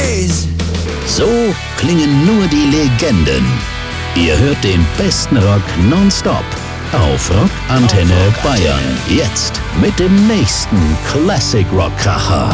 days. So klingen nur die Legenden. Ihr hört den besten Rock nonstop auf Rock Antenne Bayern. Jetzt mit dem nächsten Classic Rock Kracher.